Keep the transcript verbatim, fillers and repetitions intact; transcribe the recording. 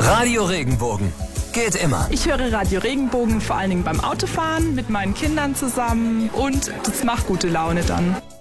Radio Regenbogen. Geht immer. Ich höre Radio Regenbogen vor allen Dingen beim Autofahren mit meinen Kindern zusammen und das macht gute Laune dann.